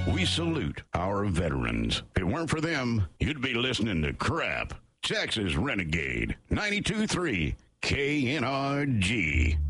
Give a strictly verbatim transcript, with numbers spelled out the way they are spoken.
We salute our veterans. If it weren't for them, you'd be listening to crap. Texas Renegade, ninety-two point three K N R G.